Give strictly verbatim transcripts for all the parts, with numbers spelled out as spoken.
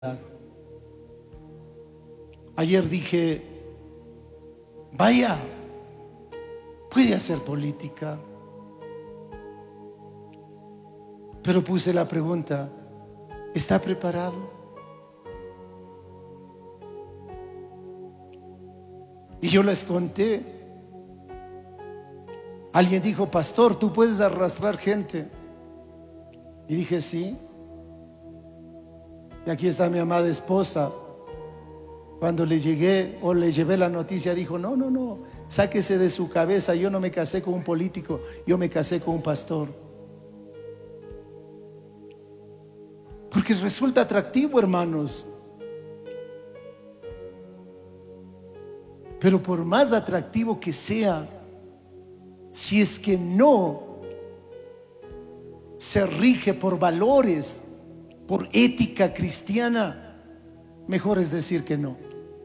Ayer dije, vaya, puede hacer política. Pero puse la pregunta, ¿está preparado? Y yo les conté. Alguien dijo, pastor, ¿tú puedes arrastrar gente? Y dije, sí. Y aquí está mi amada esposa. Cuando le llegué o le llevé la noticia, dijo, no, no, no, sáquese de su cabeza, yo no me casé con un político, yo me casé con un pastor. Porque resulta atractivo, hermanos. Pero por más atractivo que sea, si es que no se rige por valores, por ética cristiana, mejor es decir que no.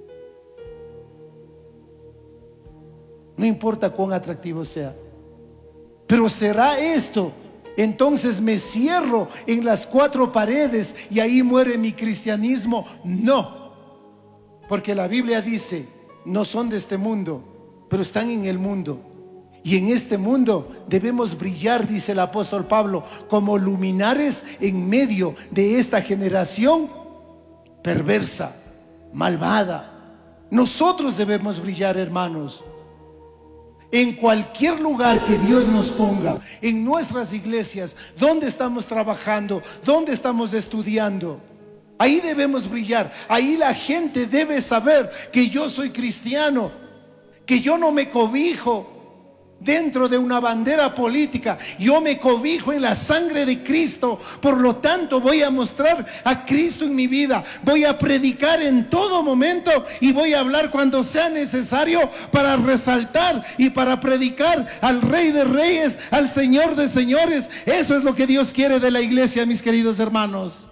No importa cuán atractivo sea. Pero ¿será esto? Entonces me cierro en las cuatro paredes y ahí muere mi cristianismo. No, porque la Biblia dice, no son de este mundo, pero están en el mundo. Y en este mundo debemos brillar, dice el apóstol Pablo, como luminares en medio de esta generación perversa, malvada. Nosotros debemos brillar, hermanos. En cualquier lugar que Dios nos ponga, en nuestras iglesias, donde estamos trabajando, donde estamos estudiando, ahí debemos brillar. Ahí la gente debe saber que yo soy cristiano, que yo no me cobijo dentro de una bandera política, yo me cobijo en la sangre de Cristo. Por lo tanto voy a mostrar a Cristo en mi vida, voy a predicar en todo momento y voy a hablar cuando sea necesario para resaltar y para predicar al Rey de Reyes, al Señor de Señores. Eso es lo que Dios quiere de la iglesia, mis queridos hermanos.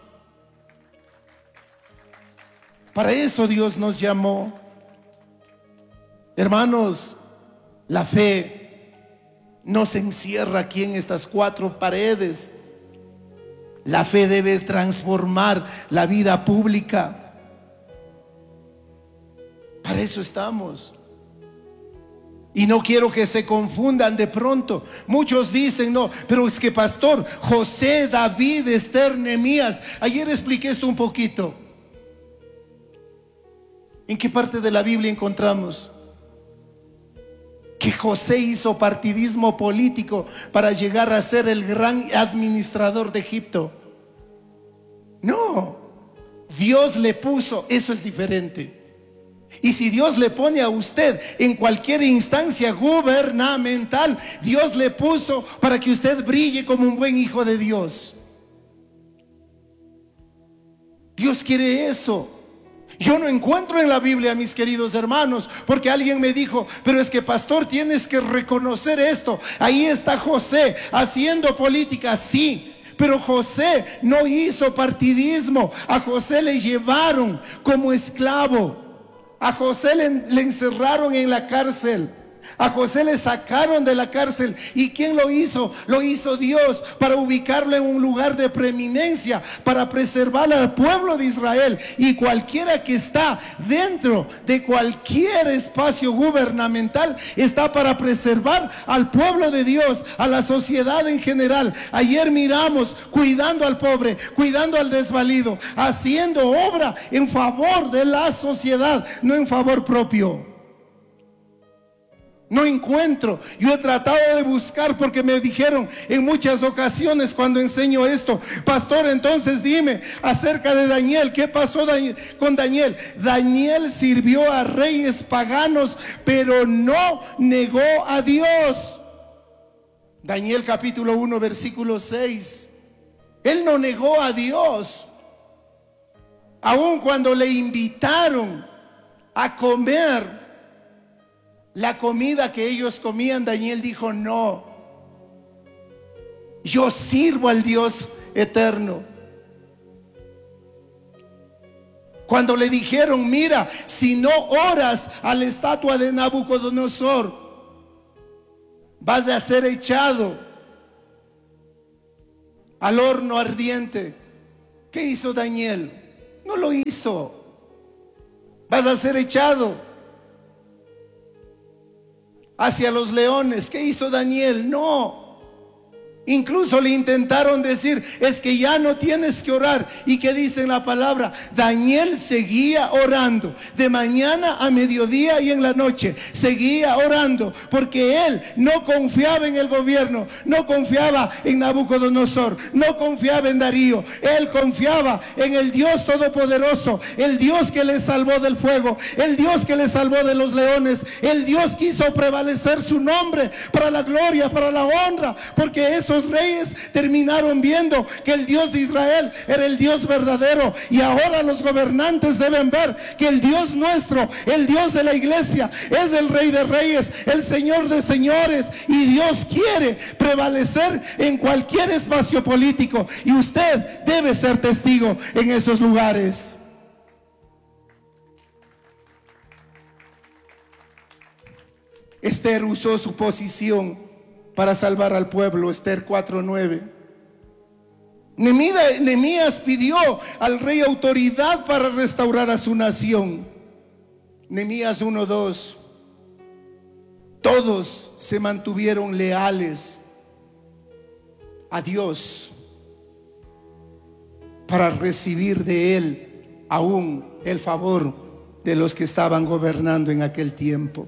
Para eso Dios nos llamó. Hermanos, la fe no se encierra aquí en estas cuatro paredes. La fe debe transformar la vida pública. Para eso estamos. Y no quiero que se confundan de pronto. Muchos dicen, no, pero es que pastor, José, David, Esther, Nehemías. Ayer expliqué esto un poquito. ¿En qué parte de la Biblia encontramos que José hizo partidismo político para llegar a ser el gran administrador de Egipto? No, Dios le puso, eso es diferente. Y si Dios le pone a usted en cualquier instancia gubernamental, Dios le puso para que usted brille como un buen hijo de Dios. Dios quiere eso. Yo no encuentro en la Biblia, mis queridos hermanos, porque alguien me dijo, pero es que pastor, tienes que reconocer esto. Ahí está José haciendo política, sí, pero José no hizo partidismo. A José le llevaron como esclavo, a José le, le encerraron en la cárcel, a José le sacaron de la cárcel. ¿Y quién lo hizo? Lo hizo Dios para ubicarlo en un lugar de preeminencia, para preservar al pueblo de Israel. Y cualquiera que está dentro de cualquier espacio gubernamental está para preservar al pueblo de Dios, a la sociedad en general. Ayer miramos cuidando al pobre, cuidando al desvalido, haciendo obra en favor de la sociedad, no en favor propio. No encuentro. Yo he tratado de buscar, porque me dijeron en muchas ocasiones cuando enseño esto, pastor, entonces dime acerca de Daniel. ¿Qué pasó con Daniel? Daniel sirvió a reyes paganos, pero no negó a Dios. Daniel capítulo uno versículo seis. Él no negó a Dios. Aun cuando le invitaron a comer la comida que ellos comían, Daniel dijo, no, yo sirvo al Dios eterno. Cuando le dijeron, mira, si no oras a la estatua de Nabucodonosor, vas a ser echado al horno ardiente. ¿Qué hizo Daniel? No lo hizo. Vas a ser echado hacia los leones. ¿Qué hizo Daniel? No. Incluso le intentaron decir, es que ya no tienes que orar. ¿Y qué dice en la palabra? Daniel seguía orando de mañana a mediodía y en la noche. Seguía orando porque él no confiaba en el gobierno, no confiaba en Nabucodonosor, no confiaba en Darío. Él confiaba en el Dios todopoderoso, el Dios que le salvó del fuego, el Dios que le salvó de los leones. El Dios quiso prevalecer su nombre para la gloria, para la honra, porque eso los reyes terminaron viendo que el Dios de Israel era el Dios verdadero, y ahora los gobernantes deben ver que el Dios nuestro, el Dios de la iglesia, es el Rey de Reyes, el Señor de señores, y Dios quiere prevalecer en cualquier espacio político, y usted debe ser testigo en esos lugares. Esther usó su posición para salvar al pueblo. Esther cuatro nueve. Nehemías pidió al rey autoridad para restaurar a su nación. Nehemías uno dos. Todos se mantuvieron leales a Dios para recibir de él aún el favor de los que estaban gobernando en aquel tiempo.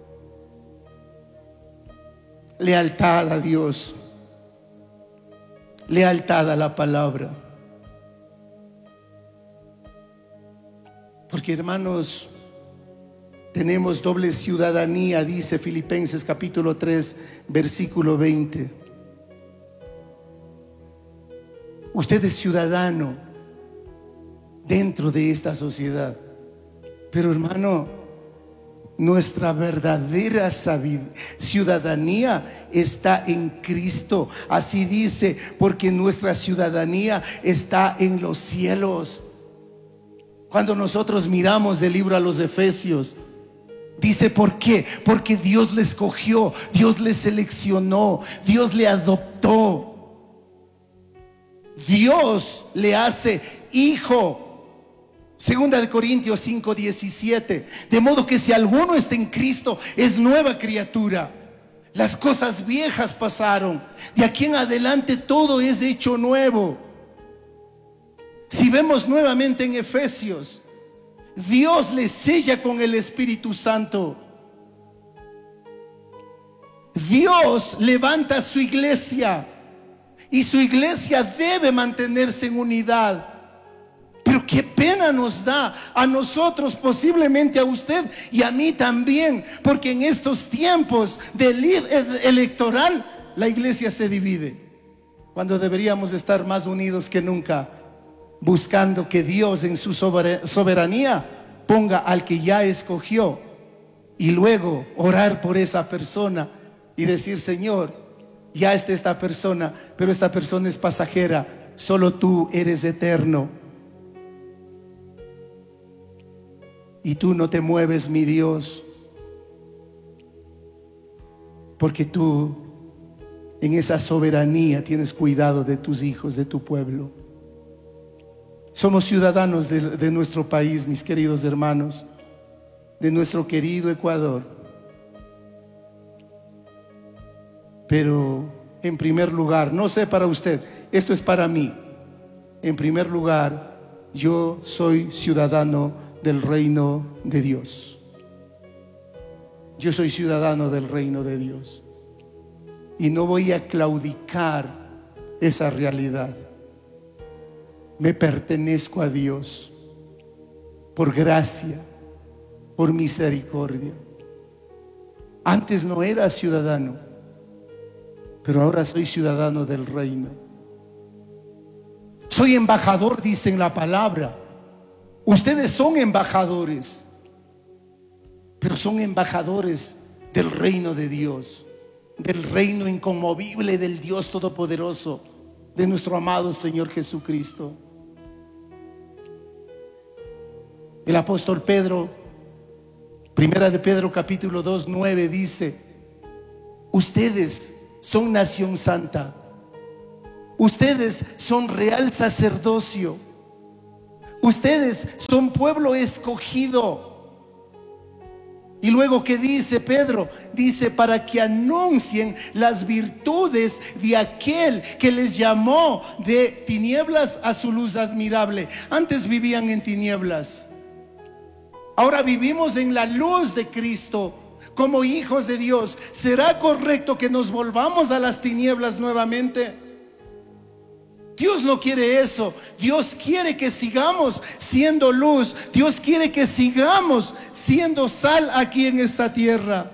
Lealtad a Dios, lealtad a la palabra. Porque, hermanos, tenemos doble ciudadanía, dice Filipenses capítulo tres, versículo veinte. Usted es ciudadano dentro de esta sociedad, pero, hermano, nuestra verdadera ciudadanía está en Cristo. Así dice, porque nuestra ciudadanía está en los cielos. Cuando nosotros miramos el libro a los Efesios, dice, ¿por qué? Porque Dios le escogió, Dios le seleccionó, Dios le adoptó, Dios le hace hijo. Segunda de Corintios cinco diecisiete. De modo que si alguno está en Cristo, es nueva criatura. Las cosas viejas pasaron, de aquí en adelante todo es hecho nuevo. Si vemos nuevamente en Efesios, Dios le sella con el Espíritu Santo. Dios levanta su iglesia, y su iglesia debe mantenerse en unidad. Pero qué pena nos da a nosotros, posiblemente a usted y a mí también, porque en estos tiempos de electoral la iglesia se divide, cuando deberíamos estar más unidos que nunca, buscando que Dios en su soberanía ponga al que ya escogió, y luego orar por esa persona y decir, Señor, ya está esta persona, pero esta persona es pasajera, solo tú eres eterno. Y tú no te mueves, mi Dios, porque tú en esa soberanía tienes cuidado de tus hijos, de tu pueblo. Somos ciudadanos de, de nuestro país, mis queridos hermanos, de nuestro querido Ecuador. Pero en primer lugar, no sé para usted, esto es para mí. En primer lugar, yo soy ciudadano del reino de Dios. Yo soy ciudadano del reino de Dios, y no voy a claudicar esa realidad. Me pertenezco a Dios por gracia, por misericordia. Antes no era ciudadano, pero ahora soy ciudadano del reino. Soy embajador, dice en la palabra. Ustedes son embajadores, pero son embajadores del reino de Dios, del reino inconmovible del Dios todopoderoso, de nuestro amado Señor Jesucristo. El apóstol Pedro, primera de Pedro capítulo dos, nueve, dice: ustedes son nación santa, ustedes son real sacerdocio, Ustedes son pueblo escogido. Y luego, ¿qué dice Pedro? Dice, para que anuncien las virtudes de aquel que les llamó de tinieblas a su luz admirable. Antes vivían en tinieblas, ahora vivimos en la luz de Cristo como hijos de Dios. ¿Será correcto que nos volvamos a las tinieblas nuevamente? Dios no quiere eso. Dios quiere que sigamos siendo luz. Dios quiere que sigamos siendo sal aquí en esta tierra.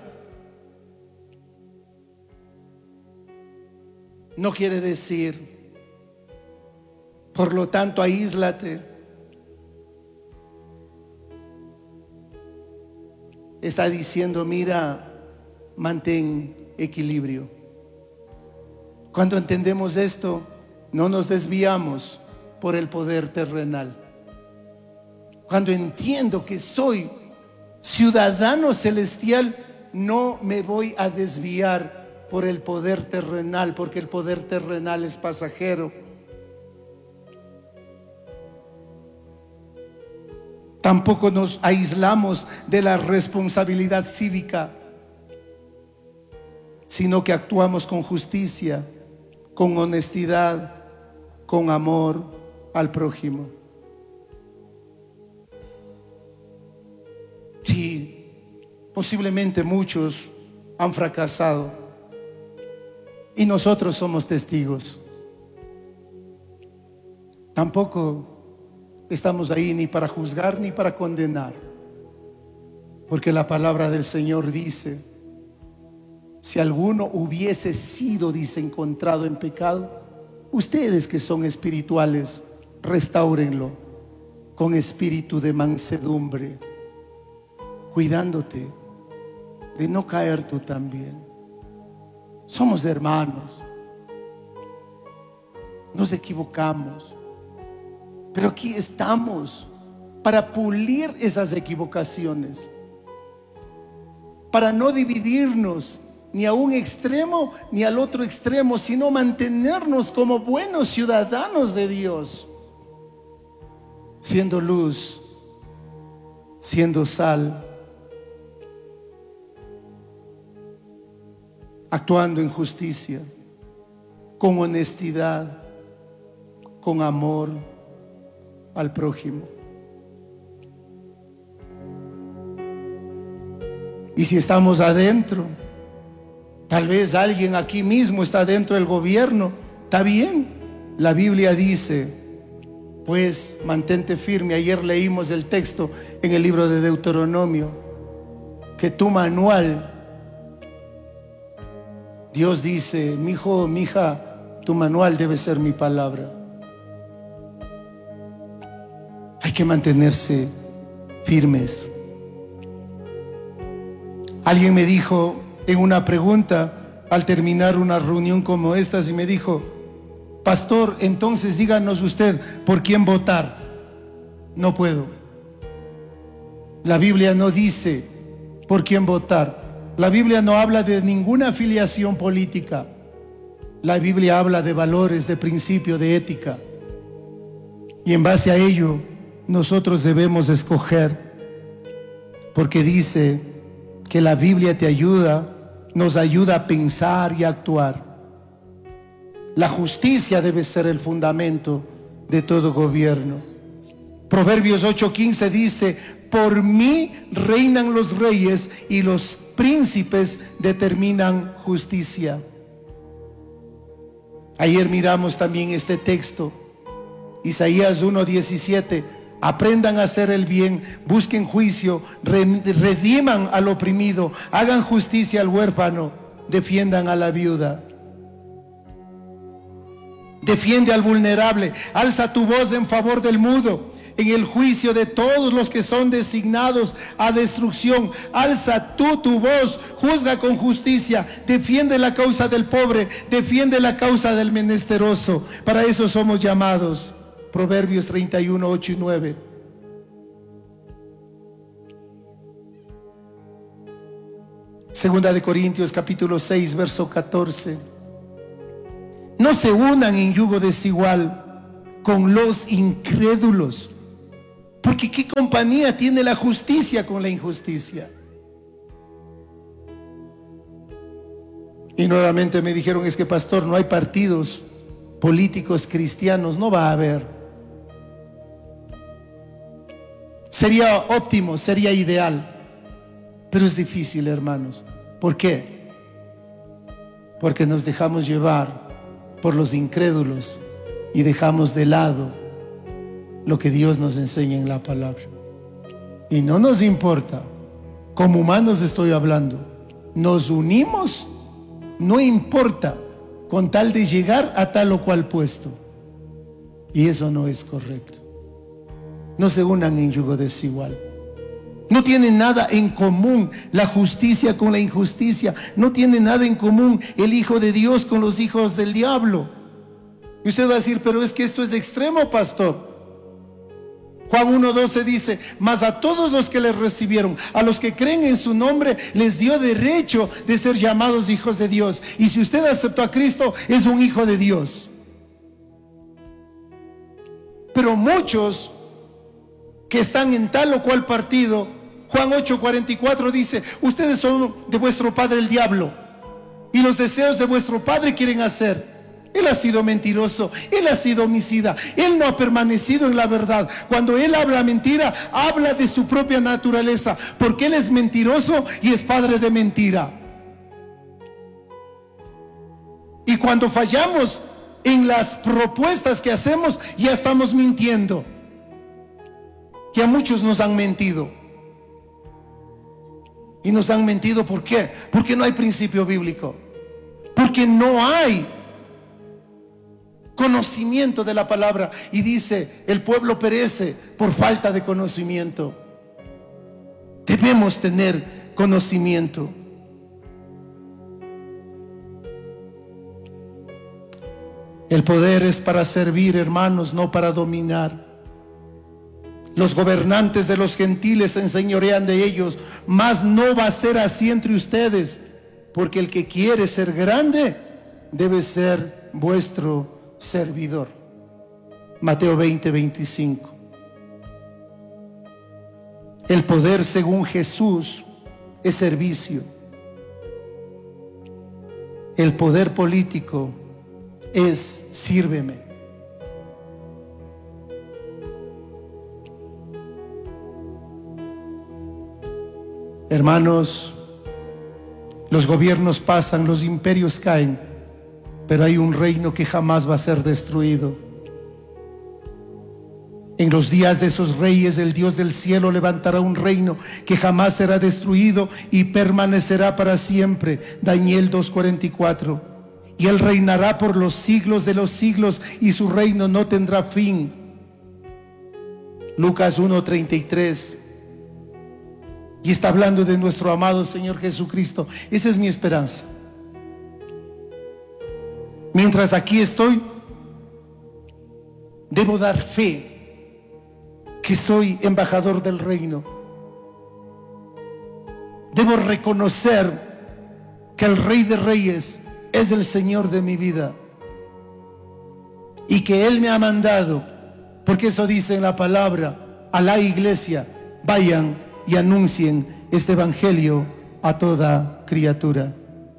No quiere decir, por lo tanto, aíslate. Está diciendo, mira, mantén equilibrio. Cuando entendemos esto, no nos desviamos por el poder terrenal. Cuando entiendo que soy ciudadano celestial, no me voy a desviar por el poder terrenal, porque el poder terrenal es pasajero. Tampoco nos aislamos de la responsabilidad cívica, sino que actuamos con justicia, con honestidad, con amor al prójimo. Sí, posiblemente muchos han fracasado y nosotros somos testigos. Tampoco estamos ahí ni para juzgar ni para condenar, porque la palabra del Señor dice, si alguno hubiese sido, dice, encontrado en pecado, ustedes que son espirituales, restáurenlo con espíritu de mansedumbre, cuidándote de no caer tú también. Somos hermanos, nos equivocamos, pero aquí estamos para pulir esas equivocaciones, para no dividirnos ni a un extremo ni al otro extremo, sino mantenernos como buenos ciudadanos de Dios, siendo luz, siendo sal, actuando en justicia, con honestidad, con amor al prójimo. Y si estamos adentro, tal vez alguien aquí mismo está dentro del gobierno, está bien. La Biblia dice, pues mantente firme. Ayer leímos el texto en el libro de Deuteronomio, que tu manual, Dios dice, mi hijo, mi hija, tu manual debe ser mi palabra. Hay que mantenerse firmes. Alguien me dijo en una pregunta al terminar una reunión como esta, y me dijo, pastor, entonces díganos usted por quién votar. No puedo. La Biblia no dice por quién votar. La Biblia no habla de ninguna afiliación política. La Biblia habla de valores, de principio, de ética. Y en base a ello, nosotros debemos escoger, porque dice que la Biblia te ayuda, nos ayuda a pensar y a actuar. La justicia debe ser el fundamento de todo gobierno. Proverbios ocho quince dice, por mí reinan los reyes y los príncipes determinan justicia. Ayer miramos también este texto, Isaías uno diecisiete. Aprendan a hacer el bien, busquen juicio, rediman al oprimido, hagan justicia al huérfano, defiendan a la viuda. Defiende al vulnerable, alza tu voz en favor del mudo, en el juicio de todos los que son designados a destrucción. Alza tú tu voz, juzga con justicia, defiende la causa del pobre, defiende la causa del menesteroso. Para eso somos llamados. Proverbios treinta y uno, ocho y nueve. Segunda de Corintios capítulo seis, verso catorce. No se unan en yugo desigual con los incrédulos. Porque ¿qué compañía tiene la justicia con la injusticia? Y nuevamente me dijeron, es que pastor, no hay partidos políticos cristianos. No va a haber. Sería óptimo, sería ideal, pero es difícil, hermanos. ¿Por qué? Porque nos dejamos llevar por los incrédulos y dejamos de lado lo que Dios nos enseña en la palabra. Y no nos importa, como humanos estoy hablando, nos unimos, no importa, con tal de llegar a tal o cual puesto. Y eso no es correcto. No se unan en yugo desigual. No tiene nada en común la justicia con la injusticia. No tiene nada en común el Hijo de Dios con los hijos del diablo. Y usted va a decir, pero es que esto es extremo, pastor. Juan uno doce dice, mas a todos los que les recibieron, a los que creen en su nombre, les dio derecho de ser llamados hijos de Dios. Y si usted aceptó a Cristo, es un hijo de Dios. Pero muchos que están en tal o cual partido, Juan ocho cuarenta y cuatro dice, ustedes son de vuestro padre el diablo, y los deseos de vuestro padre quieren hacer. Él ha sido mentiroso, él ha sido homicida, él no ha permanecido en la verdad. Cuando él habla mentira, habla de su propia naturaleza, porque él es mentiroso y es padre de mentira. Y cuando fallamos en las propuestas que hacemos, ya estamos mintiendo. Que a muchos nos han mentido. Y nos han mentido, ¿por qué? Porque no hay principio bíblico, porque no hay conocimiento de la palabra. Y dice, el pueblo perece por falta de conocimiento. Debemos tener conocimiento. El poder es para servir, hermanos, no para dominar. Los gobernantes de los gentiles se enseñorean de ellos, mas no va a ser así entre ustedes, porque el que quiere ser grande debe ser vuestro servidor. Mateo veinte, veinticinco. El poder según Jesús es servicio. El poder político es sírveme. Hermanos, los gobiernos pasan, los imperios caen, pero hay un reino que jamás va a ser destruido. En los días de esos reyes, el Dios del cielo levantará un reino que jamás será destruido y permanecerá para siempre. Daniel dos cuarenta y cuatro. Y él reinará por los siglos de los siglos, y su reino no tendrá fin. Lucas uno treinta y tres. Y está hablando de nuestro amado Señor Jesucristo. Esa es mi esperanza. Mientras aquí estoy, debo dar fe que soy embajador del reino. Debo reconocer que el Rey de Reyes es el Señor de mi vida, y que Él me ha mandado, porque eso dice en la palabra, a la iglesia, vayan y anuncien este evangelio a toda criatura.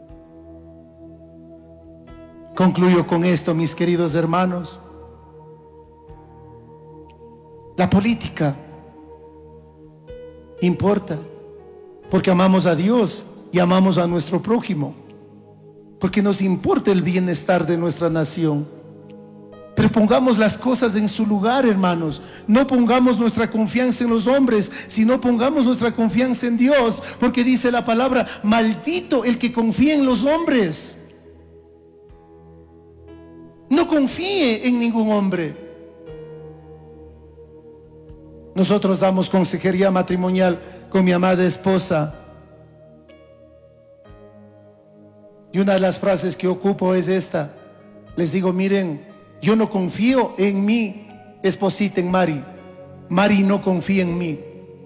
Concluyo con esto, mis queridos hermanos. La política importa, porque amamos a Dios y amamos a nuestro prójimo, porque nos importa el bienestar de nuestra nación. Pero pongamos las cosas en su lugar, hermanos. No pongamos nuestra confianza en los hombres, sino pongamos nuestra confianza en Dios, porque dice la palabra, maldito el que confía en los hombres. No confíe en ningún hombre. Nosotros damos consejería matrimonial con mi amada esposa, y una de las frases que ocupo es esta. Les digo, miren, yo no confío en mi esposita, en Mari. Mari no confía en mí.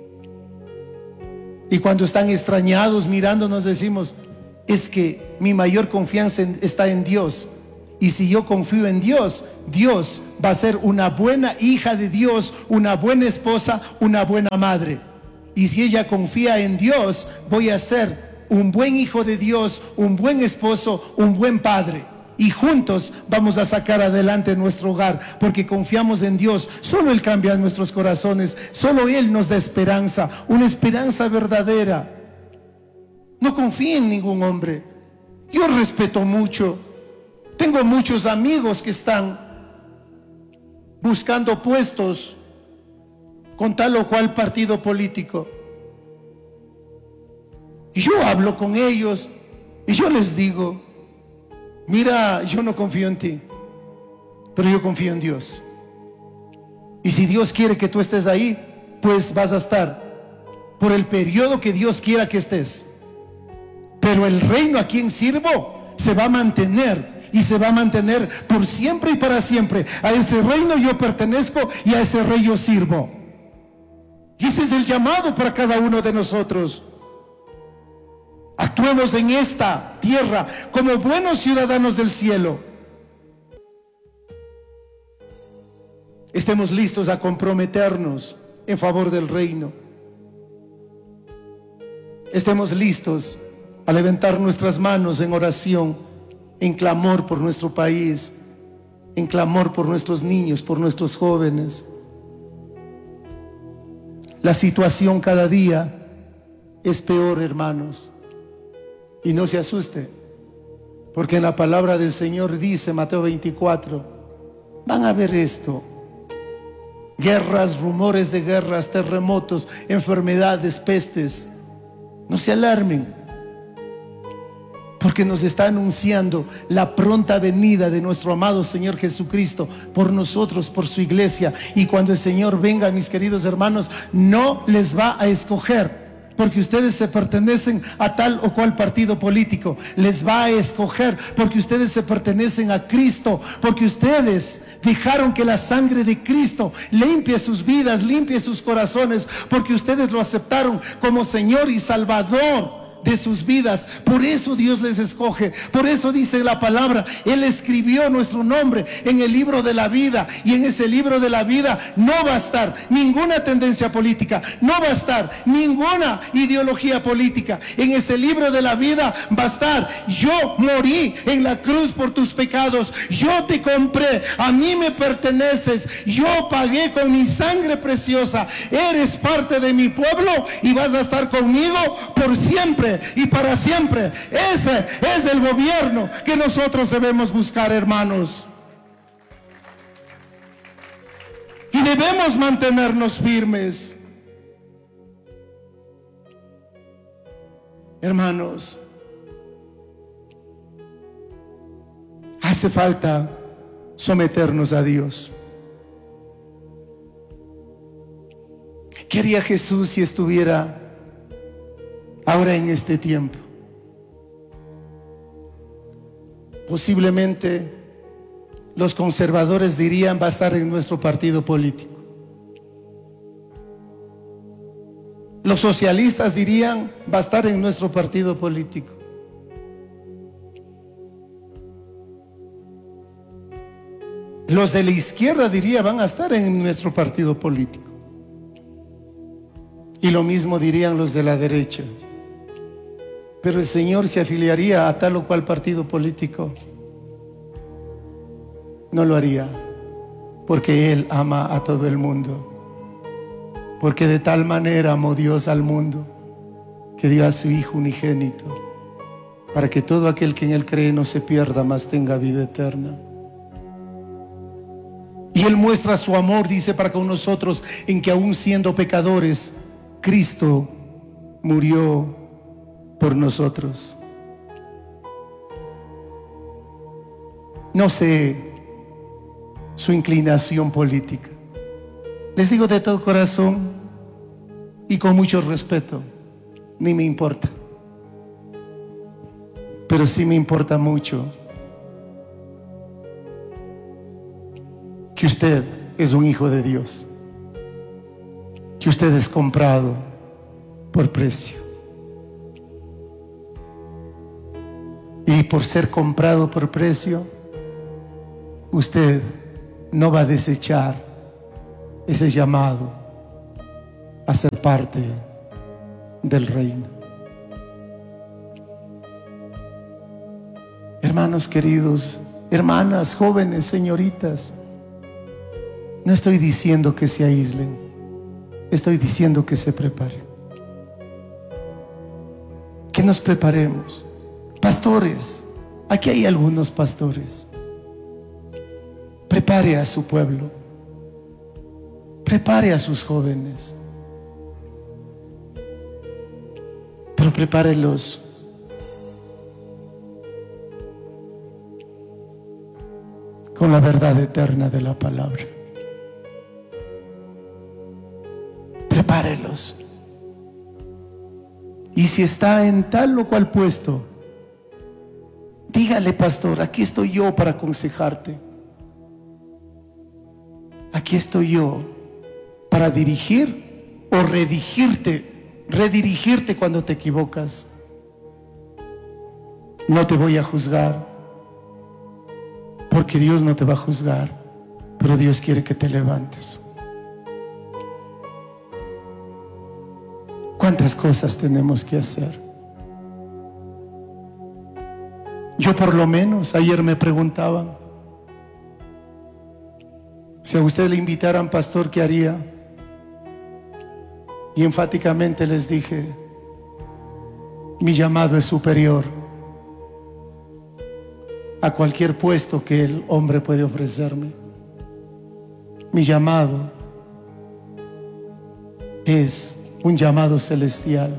Y cuando están extrañados mirándonos decimos, es que mi mayor confianza en, está en Dios. Y si yo confío en Dios, Dios va a ser una buena hija de Dios, una buena esposa, una buena madre. Y si ella confía en Dios, voy a ser un buen hijo de Dios, un buen esposo, un buen padre. Y juntos vamos a sacar adelante nuestro hogar, porque confiamos en Dios. Solo Él cambia nuestros corazones, solo Él nos da esperanza, una esperanza verdadera. No confíe en ningún hombre. Yo respeto mucho. Tengo muchos amigos que están buscando puestos con tal o cual partido político. Y yo hablo con ellos y yo les digo: mira, yo no confío en ti, pero yo confío en Dios. Y si Dios quiere que tú estés ahí, pues vas a estar por el periodo que Dios quiera que estés. Pero el reino a quien sirvo se va a mantener, y se va a mantener por siempre y para siempre. A ese reino yo pertenezco y a ese rey yo sirvo. Y ese es el llamado para cada uno de nosotros. Actuemos en esta tierra como buenos ciudadanos del cielo. Estemos listos a comprometernos en favor del reino. Estemos listos a levantar nuestras manos en oración, en clamor por nuestro país, en clamor por nuestros niños, por nuestros jóvenes. La situación cada día es peor, hermanos. Y no se asuste, porque en la palabra del Señor dice, Mateo veinticuatro, van a ver esto: guerras, rumores de guerras, terremotos, enfermedades, pestes. No se alarmen, porque nos está anunciando la pronta venida de nuestro amado Señor Jesucristo por nosotros, por su iglesia. Y cuando el Señor venga, mis queridos hermanos, no les va a escoger porque ustedes se pertenecen a tal o cual partido político. Les va a escoger porque ustedes se pertenecen a Cristo, porque ustedes dejaron que la sangre de Cristo limpie sus vidas, limpie sus corazones, porque ustedes lo aceptaron como Señor y Salvador de sus vidas. Por eso Dios les escoge. Por eso dice la palabra: Él escribió nuestro nombre en el libro de la vida. Y en ese libro de la vida no va a estar ninguna tendencia política, no va a estar ninguna ideología política. En ese libro de la vida va a estar: yo morí en la cruz por tus pecados, yo te compré, a mí me perteneces, yo pagué con mi sangre preciosa, eres parte de mi pueblo y vas a estar conmigo por siempre y para siempre. Ese es el gobierno que nosotros debemos buscar, hermanos. Y debemos mantenernos firmes. Hermanos, hace falta someternos a Dios. ¿Qué haría Jesús si estuviera ahora en este tiempo? Posiblemente los conservadores dirían: va a estar en nuestro partido político. Los socialistas dirían: va a estar en nuestro partido político. Los de la izquierda dirían: van a estar en nuestro partido político. Y lo mismo dirían los de la derecha. Pero el Señor se afiliaría a tal o cual partido político. No lo haría, porque Él ama a todo el mundo. Porque de tal manera amó Dios al mundo, que dio a su Hijo unigénito, para que todo aquel que en Él cree no se pierda, mas tenga vida eterna. Y Él muestra su amor, dice, para con nosotros, en que aún siendo pecadores, Cristo murió por nosotros. No sé su inclinación política. Les digo de todo corazón y con mucho respeto, ni me importa. Pero sí me importa mucho que usted es un hijo de Dios, que usted es comprado por precio. Y por ser comprado por precio, usted no va a desechar ese llamado a ser parte del reino. Hermanos queridos, hermanas, jóvenes, señoritas, no estoy diciendo que se aíslen, estoy diciendo que se preparen, que nos preparemos. Pastores, aquí hay algunos pastores. Prepare a su pueblo, prepare a sus jóvenes, pero prepárelos con la verdad eterna de la palabra. Prepárelos. Y si está en tal o cual puesto, dígale: pastor, aquí estoy yo para aconsejarte. Aquí estoy yo para dirigir o redirigirte, redirigirte cuando te equivocas. No te voy a juzgar, porque Dios no te va a juzgar, pero Dios quiere que te levantes. ¿Cuántas cosas tenemos que hacer? Yo por lo menos, ayer me preguntaban, si a usted le invitaran pastor, ¿qué haría? Y enfáticamente les dije: mi llamado es superior a cualquier puesto que el hombre puede ofrecerme. Mi llamado es un llamado celestial.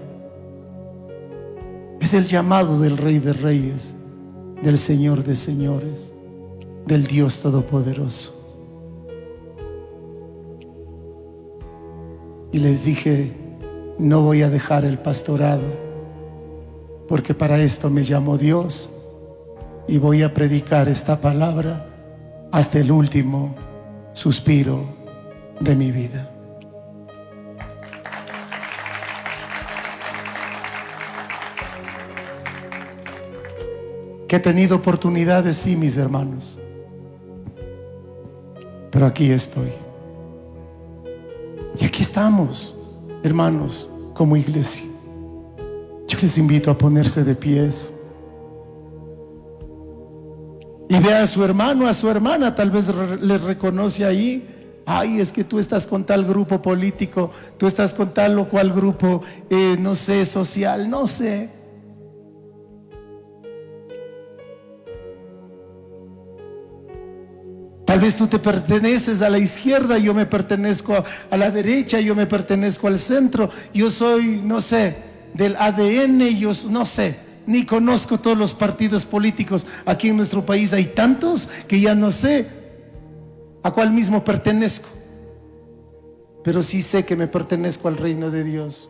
Es el llamado del Rey de Reyes, del Señor de Señores, del Dios Todopoderoso. Y les dije: no voy a dejar el pastorado, porque para esto me llamó Dios, y voy a predicar esta palabra hasta el último suspiro de mi vida. Que he tenido oportunidades, sí, mis hermanos, pero aquí estoy. Y aquí estamos, hermanos, como iglesia. Yo les invito a ponerse de pies y vea a su hermano, a su hermana. Tal vez les reconoce ahí: ay, es que tú estás con tal grupo político, tú estás con tal o cual grupo, eh, no sé, social, no sé. Tal vez tú te perteneces a la izquierda, yo me pertenezco a la derecha, yo me pertenezco al centro, yo soy, no sé, del A D N, yo no sé, ni conozco todos los partidos políticos. Aquí en nuestro país hay tantos que ya no sé a cuál mismo pertenezco, pero sí sé que me pertenezco al reino de Dios.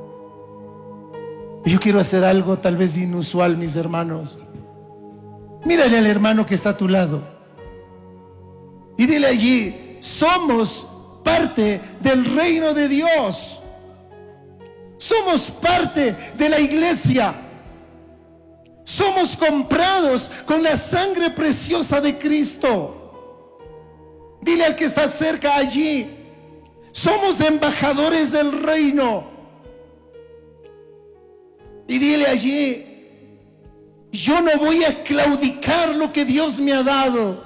Yo quiero hacer algo tal vez inusual, mis hermanos. Mírale al hermano que está a tu lado y dile allí: somos parte del reino de Dios, somos parte de la iglesia, somos comprados con la sangre preciosa de Cristo. Dile al que está cerca allí: somos embajadores del reino. Y dile allí: yo no voy a claudicar lo que Dios me ha dado.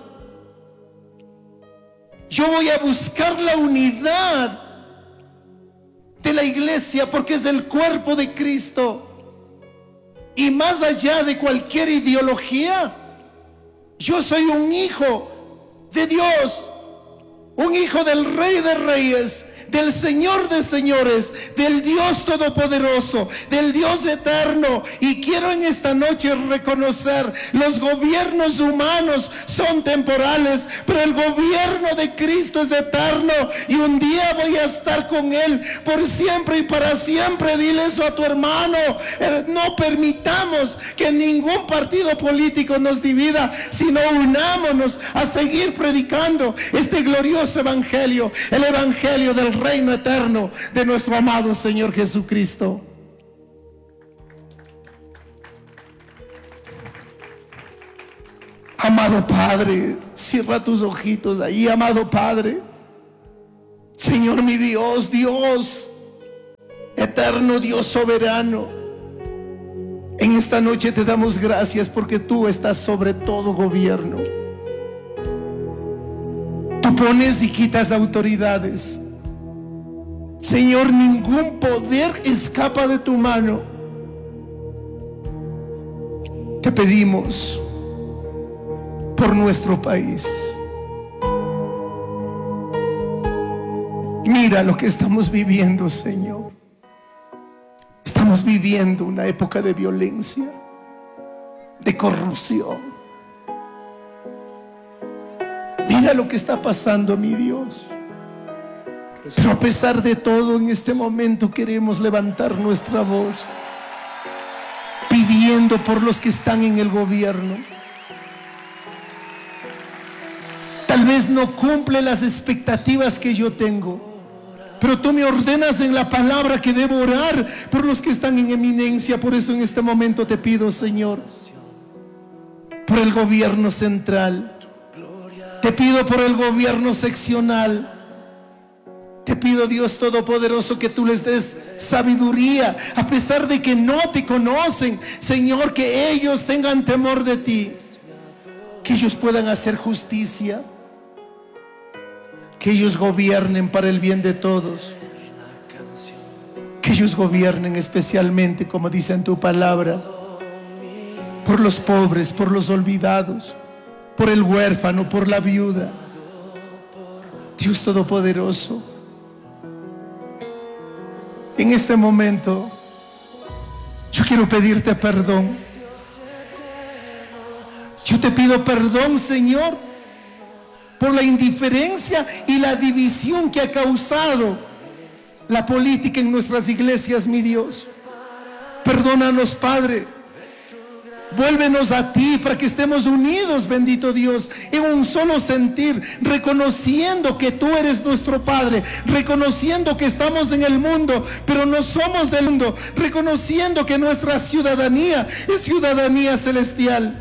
Yo voy a buscar la unidad de la iglesia, porque es el cuerpo de Cristo. Y más allá de cualquier ideología, yo soy un hijo de Dios, un hijo del Rey de Reyes, del Señor de Señores, del Dios Todopoderoso, del Dios Eterno. Y quiero en esta noche reconocer: los gobiernos humanos son temporales, pero el gobierno de Cristo es eterno, y un día voy a estar con Él por siempre y para siempre. Dile eso a tu hermano. No permitamos que ningún partido político nos divida, sino unámonos a seguir predicando este glorioso evangelio, el evangelio del reino eterno de nuestro amado Señor Jesucristo. Amado Padre, Cierra tus ojitos ahí, amado Padre. Señor mi Dios, Dios eterno, Dios soberano, en esta noche te damos gracias porque tú estás sobre todo gobierno. Tú pones y quitas autoridades. Señor, ningún poder escapa de tu mano. Te pedimos por nuestro país. Mira lo que estamos viviendo, Señor. Estamos viviendo una época de violencia, de corrupción. Mira lo que está pasando, mi Dios. Pero a pesar de todo, en este momento queremos levantar nuestra voz, pidiendo por los que están en el gobierno. Tal vez no cumple las expectativas que yo tengo, pero tú me ordenas en la palabra que debo orar por los que están en eminencia. Por eso en este momento te pido, Señor, por el gobierno central. Te pido por el gobierno seccional. Te pido, Dios Todopoderoso, que tú les des sabiduría, a pesar de que no te conocen. Señor, que ellos tengan temor de ti, que ellos puedan hacer justicia, que ellos gobiernen para el bien de todos, que ellos gobiernen especialmente, como dice en tu palabra, por los pobres, por los olvidados, por el huérfano, por la viuda. Dios Todopoderoso, en este momento yo quiero pedirte perdón. Yo te pido perdón, Señor, por la indiferencia y la división que ha causado la política en nuestras iglesias, mi Dios. Perdónanos, Padre. Vuélvenos a ti para que estemos unidos, bendito Dios, en un solo sentir, reconociendo que tú eres nuestro Padre, reconociendo que estamos en el mundo, pero no somos del mundo, reconociendo que nuestra ciudadanía es ciudadanía celestial.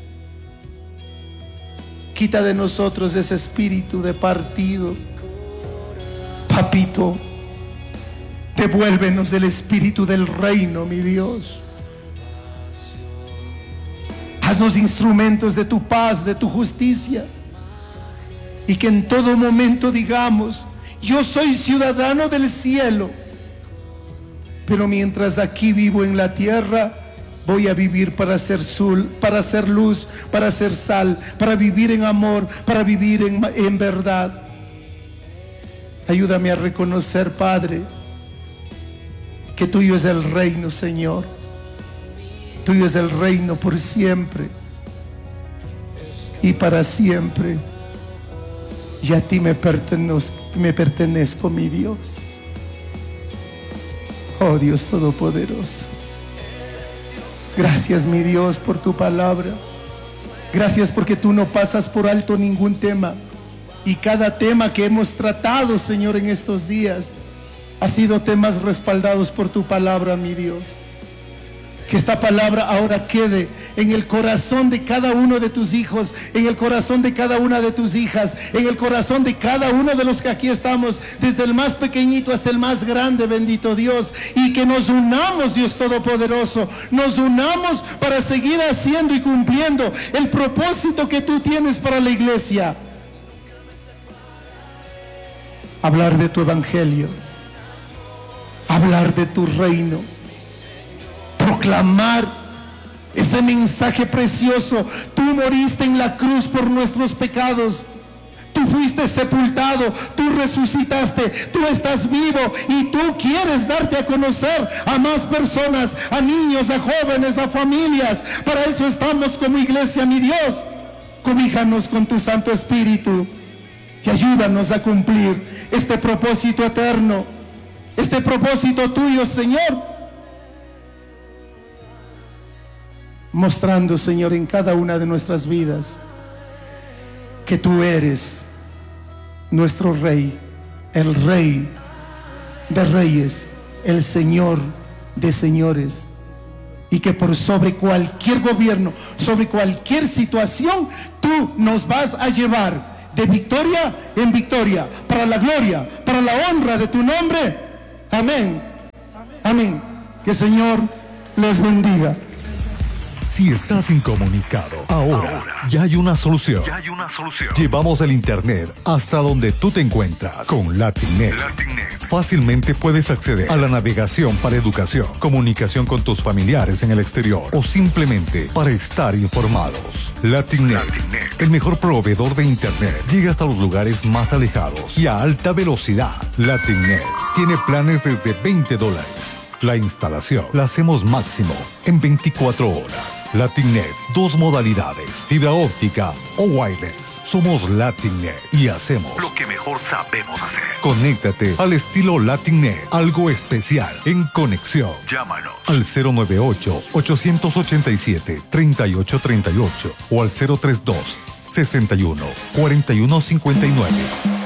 Quita de nosotros ese espíritu de partido, papito. Devuélvenos el espíritu del reino, mi Dios. Haznos instrumentos de tu paz, de tu justicia, y que en todo momento digamos: yo soy ciudadano del cielo, pero mientras aquí vivo en la tierra, voy a vivir para ser sol, para ser luz, para ser sal, para vivir en amor, para vivir en, en verdad. Ayúdame a reconocer, Padre, que tuyo es el reino, Señor. Tuyo es el reino por siempre y para siempre. Y a ti me pertenezco, me pertenezco, mi Dios. Oh Dios Todopoderoso, gracias, mi Dios, por tu palabra. Gracias porque tú no pasas por alto ningún tema. Y cada tema que hemos tratado, Señor, en estos días, ha sido temas respaldados por tu palabra, mi Dios. Que esta palabra ahora quede en el corazón de cada uno de tus hijos, en el corazón de cada una de tus hijas, en el corazón de cada uno de los que aquí estamos, desde el más pequeñito hasta el más grande, bendito Dios. Y que nos unamos, Dios Todopoderoso, nos unamos para seguir haciendo y cumpliendo el propósito que tú tienes para la iglesia. Hablar de tu evangelio, hablar de tu reino, proclamar ese mensaje precioso. Tú moriste en la cruz por nuestros pecados, tú fuiste sepultado, tú resucitaste, tú estás vivo y tú quieres darte a conocer a más personas, a niños, a jóvenes, a familias. Para eso estamos como iglesia, mi Dios. Cobíjanos con tu Santo Espíritu y ayúdanos a cumplir este propósito eterno, este propósito tuyo, Señor. Mostrando, Señor, en cada una de nuestras vidas que tú eres nuestro Rey, el Rey de reyes, el Señor de señores, y que por sobre cualquier gobierno, sobre cualquier situación, tú nos vas a llevar de victoria en victoria, para la gloria, para la honra de tu nombre. Amén. Amén. Que el Señor les bendiga. Si estás incomunicado, ahora, ahora ya hay una solución. Ya hay una solución. Llevamos el internet hasta donde tú te encuentras con Latinnet. Latinnet. Fácilmente puedes acceder a la navegación para educación, comunicación con tus familiares en el exterior o simplemente para estar informados. Latinnet, Latinnet, el mejor proveedor de internet, llega hasta los lugares más alejados y a alta velocidad. Latinnet tiene planes desde veinte dólares. La instalación la hacemos máximo en veinticuatro horas. Latinnet, dos modalidades, fibra óptica o wireless. Somos Latinnet y hacemos lo que mejor sabemos hacer. Conéctate al estilo Latinnet, algo especial en conexión. Llámanos al cero nueve ocho, ocho ocho siete, tres ocho tres ocho o al cero tres dos, sesenta y uno, cuarenta y uno cincuenta y nueve.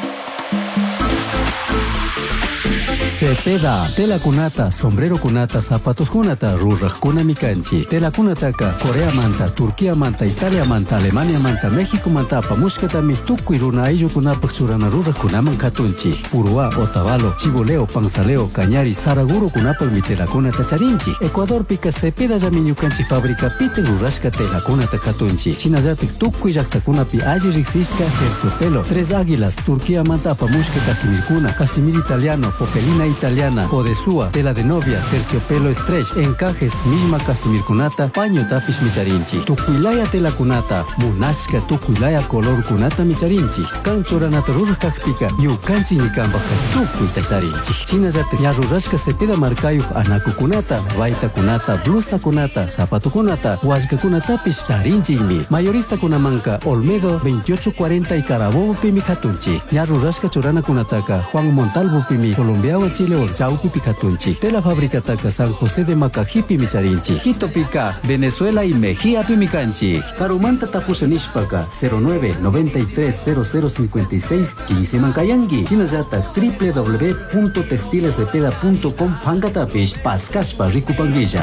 Cepeda, tela kunata, sombrero kunata, zapatos kunata, rurrak kunami kanchi. Tela kunataka, Corea manta, Turquía manta, Italia manta, Alemania manta, México manta, pamushkatami tukui runa ayllu kunapak churana rurrak kunaman katunchi. Purua, Otavalo, Chiboleo, Panzaleo, Cañari, Saraguro kunapak mi tela kunata charinchi. Ecuador pika Cepeda yamiñu kanchi fábrica piten rurashka tela kunata katunchi. Chinayatik tukui yakta kunapi alli riksishka, terciopelo, tres águilas, Turquía manta, pamushka casimir kuna, casimir italiano, popelina italiana, podesúa, tela de novia, terciopelo stretch, encajes, misma casimir kunata, paño tapish micharinchi. Tukuilaya tela kunata, munashka tukuilaya color kunata micharinchi. Kanchoranata rurkakpika, yu kanchi ni kambaka tukui tacharinchi. Chinayate ya rurashka Cepeda markayuj anaku kunata, vaita kunata, blusa kunata, zapato kunata, washka kunatapish charinchi mi. Mayorista kunamanka, Olmedo veintiocho cuarenta y Carabobo pimi katunchi. Ya rurashka chorana kunataka, Juan Montalvo pimi, Colombiawa Chile o Chaupi Picatunchi. Tela fábrica taca San José de Macajipi Micharinchi. Quito Pica, Venezuela y Mejía Pimicanchi. Carumanta Tapusenishpaka cero nueve, noventa y tres, cero cero cincuenta y seis, quince Mancayangi. Chinayata w w w punto textilescepeda punto com Pangatapish, Pascashpa Ricupanguilla.